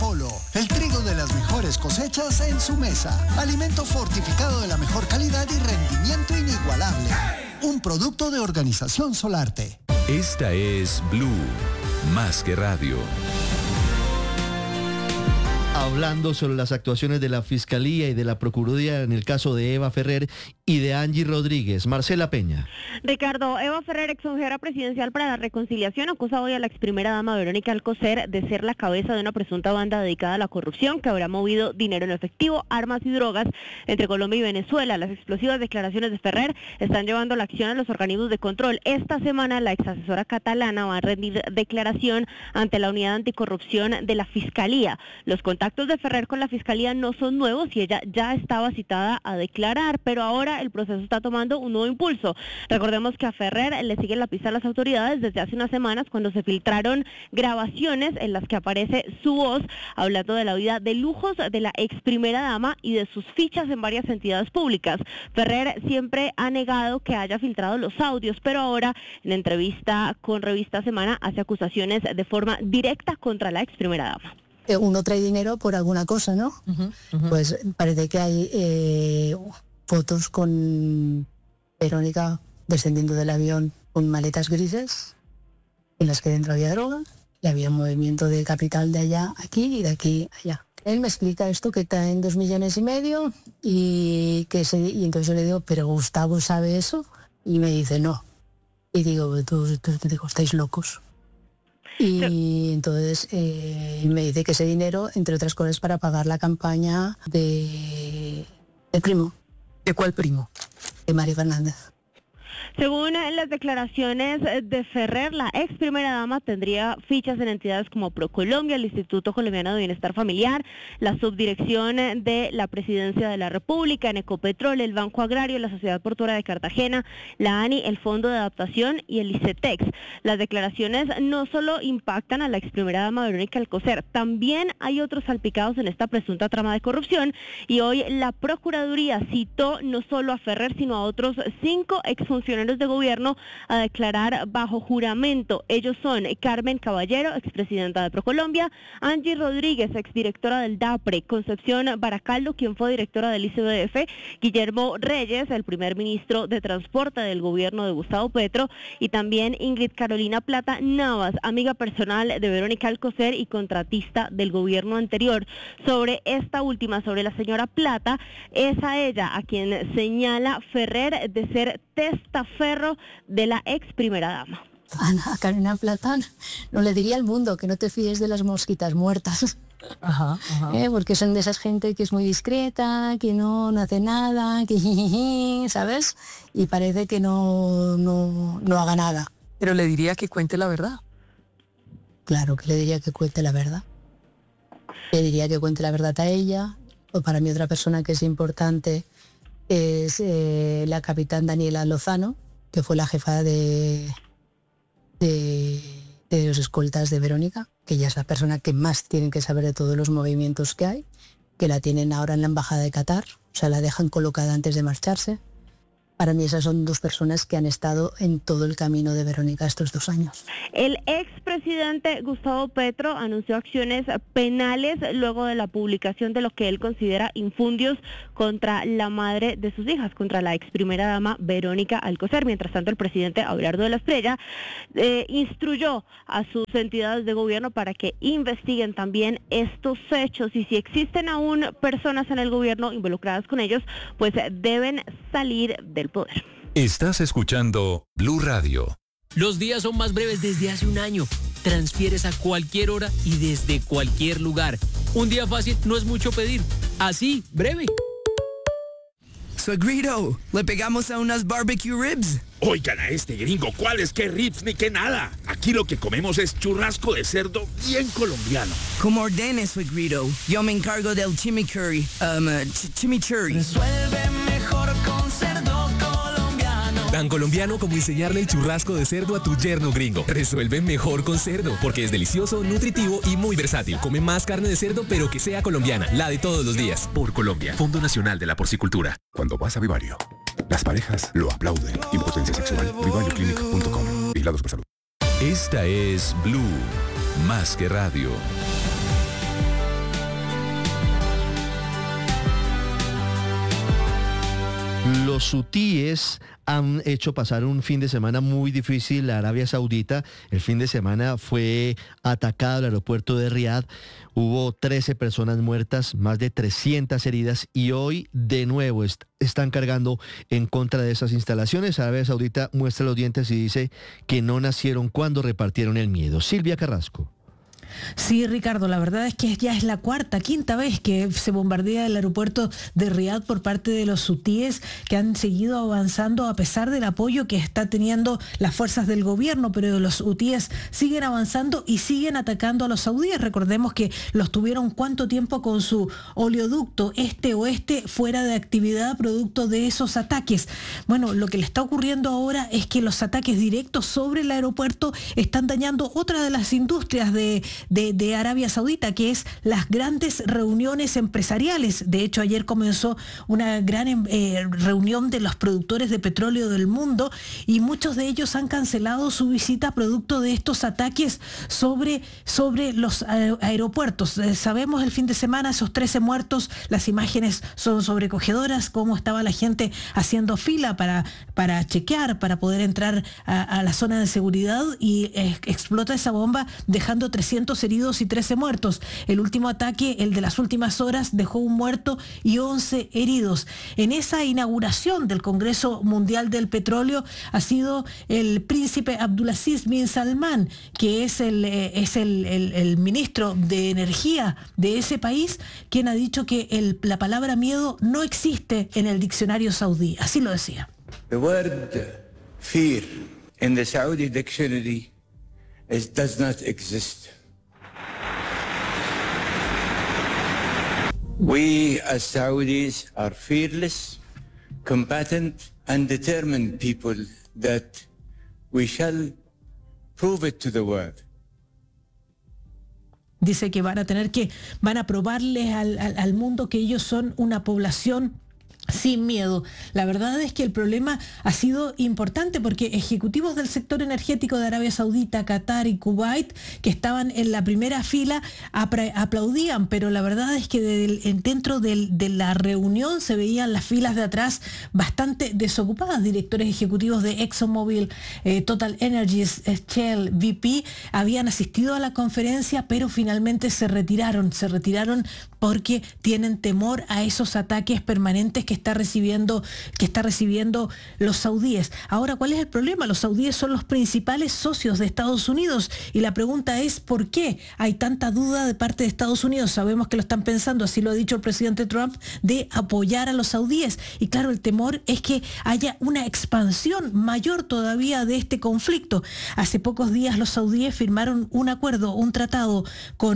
Polo, el trigo de las mejores cosechas en su mesa. Alimento fortificado de la mejor calidad y rendimiento inigualable. Un producto de Organización Solarte. Esta es Blue, más que radio. Hablando sobre las actuaciones de la Fiscalía y de la Procuraduría en el caso de Eva Ferrer y de Angie Rodríguez. Marcela Peña. Ricardo, Eva Ferrer, exconsejera presidencial para la reconciliación, acusa hoy a la ex primera dama Verónica Alcocer de ser la cabeza de una presunta banda dedicada a la corrupción que habrá movido dinero en efectivo, armas y drogas entre Colombia y Venezuela. Las explosivas declaraciones de Ferrer están llevando la acción a los organismos de control. Esta semana la ex asesora catalana va a rendir declaración ante la unidad anticorrupción de la Fiscalía. Los contactos de Ferrer con la Fiscalía no son nuevos y ella ya estaba citada a declarar, pero ahora el proceso está tomando un nuevo impulso. Recordemos que a Ferrer le siguen la pista a las autoridades desde hace unas semanas cuando se filtraron grabaciones en las que aparece su voz hablando de la vida de lujos de la ex primera dama y de sus fichas en varias entidades públicas. Ferrer siempre ha negado que haya filtrado los audios, pero ahora en entrevista con Revista Semana hace acusaciones de forma directa contra la ex primera dama. Uno trae dinero por alguna cosa, ¿no? Pues parece que hay fotos con Verónica descendiendo del avión con maletas grises en las que dentro había droga y había un movimiento de capital de allá aquí y de aquí allá. Él me explica esto que está en 2,5 millones y entonces yo le digo, pero Gustavo sabe eso, y me dice no. Y digo, digo, estáis locos. Y entonces me dice que ese dinero, entre otras cosas, para pagar la campaña del primo. ¿De cuál primo? De Mario Fernández. Según las declaraciones de Ferrer, la ex primera dama tendría fichas en entidades como ProColombia, el Instituto Colombiano de Bienestar Familiar, la Subdirección de la Presidencia de la República, en Ecopetrol, el Banco Agrario, la Sociedad Portuaria de Cartagena, la ANI, el Fondo de Adaptación y el ICETEX. Las declaraciones no solo impactan a la ex primera dama Verónica Alcocer, también hay otros salpicados en esta presunta trama de corrupción, y hoy la Procuraduría citó no solo a Ferrer, sino a otros 5 exfuncionarios de gobierno a declarar bajo juramento. Ellos son Carmen Caballero, expresidenta de ProColombia, Angie Rodríguez, exdirectora del DAPRE, Concepción Baracaldo, quien fue directora del ICBF, Guillermo Reyes, el primer ministro de Transporte del gobierno de Gustavo Petro, y también Ingrid Carolina Plata Navas, amiga personal de Verónica Alcocer y contratista del gobierno anterior. Sobre esta última, sobre la señora Plata, es a ella a quien señala Ferrer de ser testaferro de la ex primera dama. A Carolina Plata no le diría al mundo que no te fíes de las mosquitas muertas. Ajá. Porque son de esas gente que es muy discreta, que no hace nada, que ¿sabes? Y parece que no haga nada. Pero le diría que cuente la verdad. Claro que le diría que cuente la verdad. Le diría que cuente la verdad a ella. O para mí otra persona que es importante es la capitán Daniela Lozano, que fue la jefa de los escoltas de Verónica, que ella es la persona que más tienen que saber de todos los movimientos que hay, que la tienen ahora en la embajada de Qatar, o sea, la dejan colocada antes de marcharse. Para mí esas son 2 personas que han estado en todo el camino de Verónica estos 2 años. El expresidente Gustavo Petro anunció acciones penales luego de la publicación de lo que él considera infundios contra la madre de sus hijas, contra la ex primera dama Verónica Alcocer. Mientras tanto, el presidente Abelardo de la Espriella instruyó a sus entidades de gobierno para que investiguen también estos hechos, y si existen aún personas en el gobierno involucradas con ellos, pues deben salir del poder. Estás escuchando Blue Radio. Los días son más breves desde hace un año. Transfieres a cualquier hora y desde cualquier lugar. Un día fácil no es mucho pedir. Así, breve. Suegrito, ¿le pegamos a unas barbecue ribs? Oigan a este gringo, ¿cuáles qué ribs ni qué nada? Aquí lo que comemos es churrasco de cerdo bien colombiano. Como ordene, suegrito. Yo me encargo del chimichurri. Chimichurri. Resuelve mejor con cerdo colombiano. Tan colombiano como enseñarle el churrasco de cerdo a tu yerno gringo. Resuelve mejor con cerdo, porque es delicioso, nutritivo y muy versátil. Come más carne de cerdo, pero que sea colombiana, la de todos los días. Por Colombia, Fondo Nacional de la Porcicultura. Cuando vas a Vivario, las parejas lo aplauden. Impotencia sexual, vivarioclinic.com. Vigilados por salud. Esta es Blue, más que radio. Los hutíes han hecho pasar un fin de semana muy difícil a Arabia Saudita. El fin de semana fue atacado el aeropuerto de Riad. Hubo 13 personas muertas, más de 300 heridas y hoy de nuevo están cargando en contra de esas instalaciones. Arabia Saudita muestra los dientes y dice que no nacieron cuando repartieron el miedo. Silvia Carrasco. Sí, Ricardo, la verdad es que ya es la quinta vez que se bombardea el aeropuerto de Riad por parte de los hutíes, que han seguido avanzando a pesar del apoyo que está teniendo las fuerzas del gobierno, pero los hutíes siguen avanzando y siguen atacando a los saudíes. Recordemos que los tuvieron cuánto tiempo con su oleoducto este-oeste fuera de actividad producto de esos ataques. Bueno, lo que le está ocurriendo ahora es que los ataques directos sobre el aeropuerto están dañando otra de las industrias de Arabia Saudita, que es las grandes reuniones empresariales. De hecho, ayer comenzó una gran reunión de los productores de petróleo del mundo y muchos de ellos han cancelado su visita producto de estos ataques sobre los aeropuertos. Sabemos el fin de semana esos 13 muertos, las imágenes son sobrecogedoras, cómo estaba la gente haciendo fila para chequear, para poder entrar a la zona de seguridad y explota esa bomba dejando 300 heridos y 13 muertos. El último ataque, el de las últimas horas, dejó un muerto y 11 heridos. En esa inauguración del Congreso Mundial del Petróleo ha sido el príncipe Abdulaziz bin Salman, que es el ministro de Energía de ese país, quien ha dicho que la palabra miedo no existe en el diccionario saudí. Así lo decía. The word fear in the Saudi dictionary does not exist. We as Saudis are fearless, combatant and determined people that we shall prove it to the world. Dice que van a probarles al mundo que ellos son una población sin miedo. La verdad es que el problema ha sido importante porque ejecutivos del sector energético de Arabia Saudita, Qatar y Kuwait, que estaban en la primera fila, aplaudían, pero la verdad es que dentro de la reunión se veían las filas de atrás bastante desocupadas. Directores ejecutivos de ExxonMobil, Total Energies, Shell, BP habían asistido a la conferencia, pero finalmente se retiraron porque tienen temor a esos ataques permanentes que está recibiendo los saudíes. Ahora, ¿cuál es el problema? Los saudíes son los principales socios de Estados Unidos y la pregunta es ¿por qué hay tanta duda de parte de Estados Unidos? Sabemos que lo están pensando, así lo ha dicho el presidente Trump, de apoyar a los saudíes. Y claro, el temor es que haya una expansión mayor todavía de este conflicto. Hace pocos días los saudíes firmaron un acuerdo, un tratado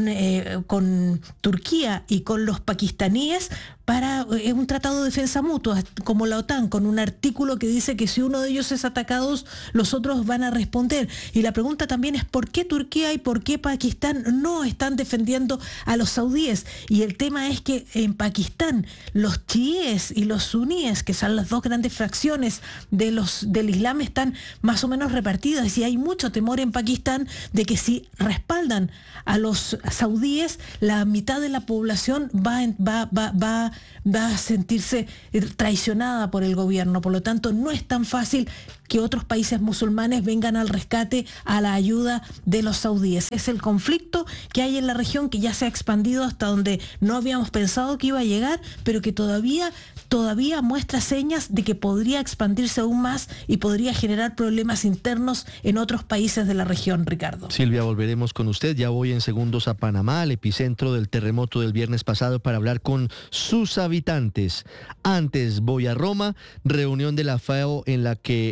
con Turquía y con los pakistaníes para un tratado de defensa mutua, como la OTAN, con un artículo que dice que si uno de ellos es atacado, los otros van a responder. Y la pregunta también es ¿por qué Turquía y por qué Pakistán no están defendiendo a los saudíes? Y el tema es que en Pakistán los chiíes y los suníes, que son las dos grandes fracciones del Islam, están más o menos repartidas y hay mucho temor en Pakistán de que si respaldan a los saudíes, la mitad de la población va a sentirse traicionada por el gobierno. Por lo tanto, no es tan fácil que otros países musulmanes vengan al rescate, a la ayuda de los saudíes. Es el conflicto que hay en la región que ya se ha expandido hasta donde no habíamos pensado que iba a llegar, pero que todavía muestra señas de que podría expandirse aún más y podría generar problemas internos en otros países de la región, Ricardo. Silvia, volveremos con usted. Ya voy en segundos a Panamá, al epicentro del terremoto del viernes pasado, para hablar con sus habitantes. Antes voy a Roma, reunión de la FAO en la que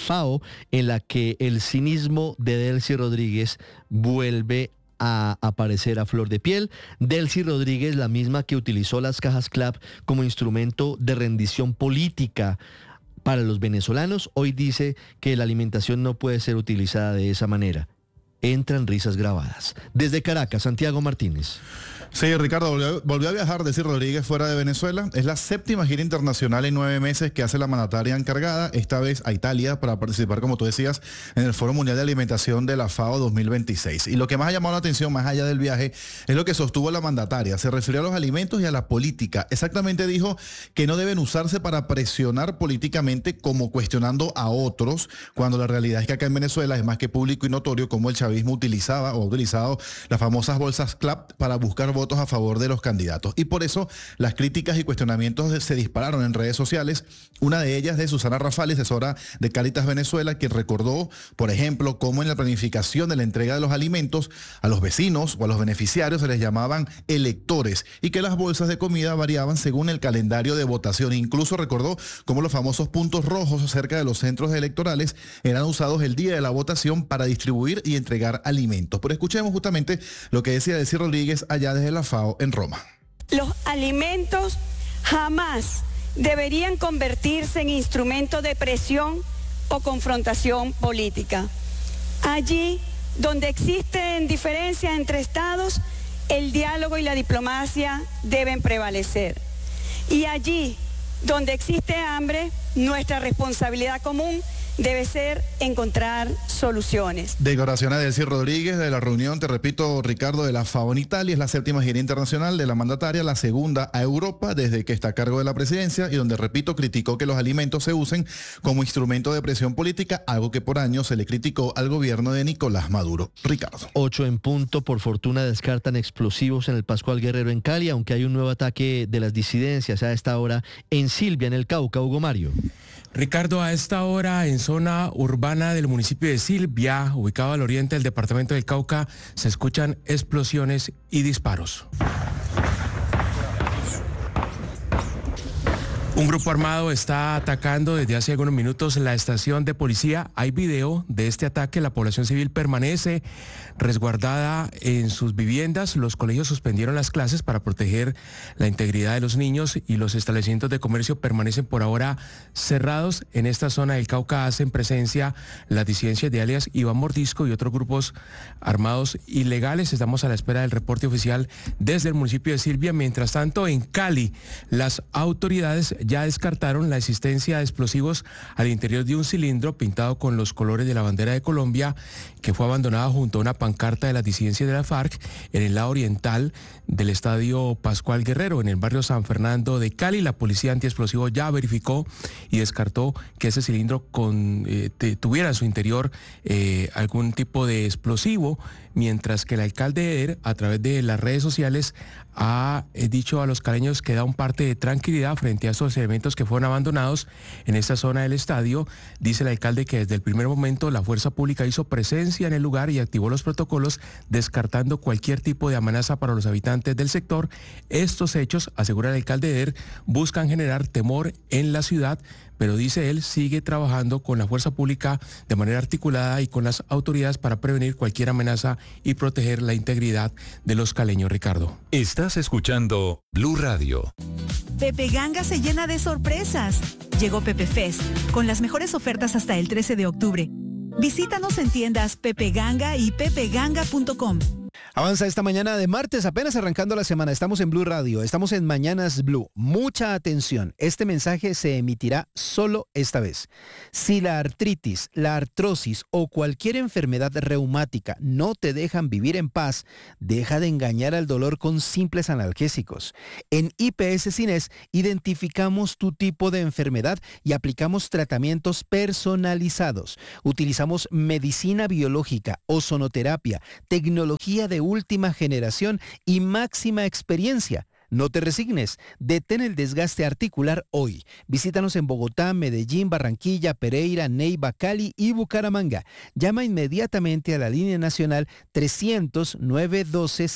el cinismo de Delcy Rodríguez vuelve a aparecer a flor de piel. Delcy Rodríguez, la misma que utilizó las cajas CLAP como instrumento de rendición política para los venezolanos, hoy dice que la alimentación no puede ser utilizada de esa manera. entran risas grabadas. Desde Caracas, Santiago Martínez. Sí, Ricardo, volvió a viajar, decir Rodríguez, fuera de Venezuela. Es la 7ª gira internacional en 9 meses que hace la mandataria encargada, esta vez a Italia, para participar, como tú decías, en el Foro Mundial de Alimentación de la FAO 2026. Y lo que más ha llamado la atención, más allá del viaje, es lo que sostuvo la mandataria. Se refirió a los alimentos y a la política. Exactamente dijo que no deben usarse para presionar políticamente, como cuestionando a otros, cuando la realidad es que acá en Venezuela es más que público y notorio cómo el chavismo utilizaba o ha utilizado las famosas bolsas CLAP para buscar votos a favor de los candidatos. Y por eso las críticas y cuestionamientos se dispararon en redes sociales. Una de ellas de Susana Rafali, asesora de Cáritas Venezuela, que recordó, por ejemplo, cómo en la planificación de la entrega de los alimentos a los vecinos o a los beneficiarios se les llamaban electores y que las bolsas de comida variaban según el calendario de votación. Incluso recordó cómo los famosos puntos rojos cerca de los centros electorales eran usados el día de la votación para distribuir y entregar alimentos. Pero escuchemos justamente lo que decía Delcy Rodríguez allá desde la FAO en Roma. Los alimentos jamás deberían convertirse en instrumento de presión o confrontación política. Allí donde existen diferencias entre estados, el diálogo y la diplomacia deben prevalecer. Y allí donde existe hambre, nuestra responsabilidad común debe ser encontrar soluciones. Declaraciones de Delcy Rodríguez de la reunión, te repito, Ricardo, de la FAO en Italia. Es la 7ª gira internacional de la mandataria, la 2ª a Europa desde que está a cargo de la presidencia y donde, repito, criticó que los alimentos se usen como instrumento de presión política, algo que por años se le criticó al gobierno de Nicolás Maduro. Ricardo. 8 en punto. Por fortuna descartan explosivos en el Pascual Guerrero en Cali, aunque hay un nuevo ataque de las disidencias a esta hora en Silvia, en el Cauca. Hugo Mario. Ricardo, a esta hora en zona urbana del municipio de Silvia, ubicado al oriente del departamento del Cauca, se escuchan explosiones y disparos. Un grupo armado está atacando desde hace algunos minutos la estación de policía. Hay video de este ataque. La población civil permanece resguardada en sus viviendas. Los colegios suspendieron las clases para proteger la integridad de los niños y los establecimientos de comercio permanecen por ahora cerrados. En esta zona del Cauca hacen presencia las disidencias de alias Iván Mordisco y otros grupos armados ilegales. Estamos a la espera del reporte oficial desde el municipio de Silvia. Mientras tanto, en Cali, las autoridades ya descartaron la existencia de explosivos al interior de un cilindro pintado con los colores de la bandera de Colombia que fue abandonado junto a una pancarta de las disidencias de la FARC en el lado oriental del estadio Pascual Guerrero, en el barrio San Fernando de Cali. La policía antiexplosivo ya verificó y descartó que ese cilindro tuviera en su interior algún tipo de explosivo, mientras que el alcalde de Eder, a través de las redes sociales, ha dicho a los caleños que da un parte de tranquilidad frente a estos elementos que fueron abandonados en esta zona del estadio. Dice el alcalde que desde el primer momento la fuerza pública hizo presencia en el lugar y activó los protocolos, descartando cualquier tipo de amenaza para los habitantes del sector. Estos hechos, asegura el alcalde de Eder, buscan generar temor en la ciudad, pero dice él, sigue trabajando con la fuerza pública de manera articulada y con las autoridades para prevenir cualquier amenaza y proteger la integridad de los caleños. Ricardo. Estás escuchando Blue Radio. Pepe Ganga se llena de sorpresas. Llegó Pepe Fest, con las mejores ofertas hasta el 13 de octubre. Visítanos en tiendas Pepe Ganga y pepeganga.com. Avanza esta mañana de martes, apenas arrancando la semana. Estamos en Blue Radio, estamos en Mañanas Blue. Mucha atención, este mensaje se emitirá solo esta vez. Si la artritis, la artrosis o cualquier enfermedad reumática no te dejan vivir en paz, deja de engañar al dolor con simples analgésicos. En IPS Cines identificamos tu tipo de enfermedad y aplicamos tratamientos personalizados. Utilizamos medicina biológica, ozonoterapia, tecnología de última generación y máxima experiencia. No te resignes, detén el desgaste articular hoy. Visítanos en Bogotá, Medellín, Barranquilla, Pereira, Neiva, Cali y Bucaramanga. Llama inmediatamente a la línea nacional 300 912